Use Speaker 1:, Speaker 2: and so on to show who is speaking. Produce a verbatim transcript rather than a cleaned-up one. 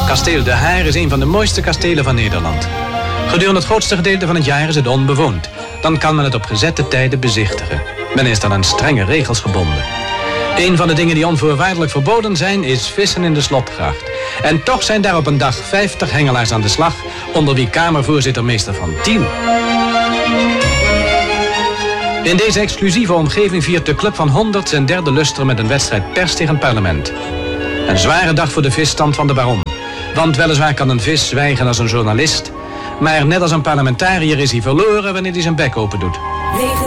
Speaker 1: Kasteel De Haar is een van de mooiste kastelen van Nederland. Gedurende het grootste gedeelte van het jaar is het onbewoond. Dan kan men het op gezette tijden bezichtigen. Men is dan aan strenge regels gebonden. Een van de dingen die onvoorwaardelijk verboden zijn is vissen in de slotgracht. En toch zijn daar op een dag vijftig hengelaars aan de slag, onder wie kamervoorzitter meester Van Tiel. In deze exclusieve omgeving viert de Club van honderd zijn derde lustrum met een wedstrijd pers tegen het parlement. Een zware dag voor de visstand van de baron. Want weliswaar kan een vis zwijgen als een journalist, maar net als een parlementariër is hij verloren wanneer hij zijn bek open doet.